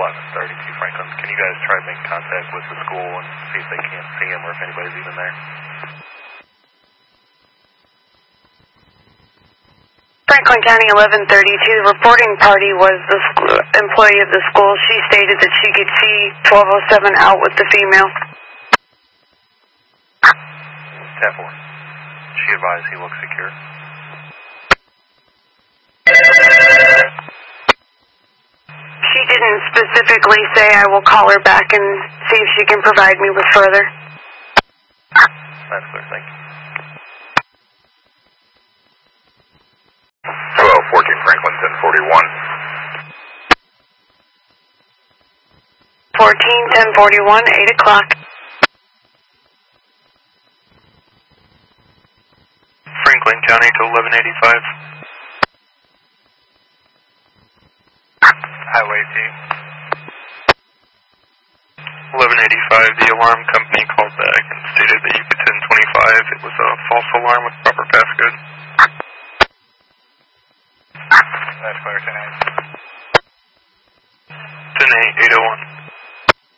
1132 Franklin. Can you guys try to make contact with the school and see if they can't see him or if anybody's even there? Franklin County 1132. The reporting party was the employee of the school. She stated that she could see 1207 out with the female. 10-4. She advised he looks secure. She didn't specifically say. I will call her back and see if she can provide me with further. That's clear, thank you. 14 Franklin 1041. 1041, 8 o'clock. Franklin County to 1185. Highway team. 1185, the alarm company called back and stated that you could 1025. It was a false alarm with proper passcode. That's clear, 10-8. 10-8, 801.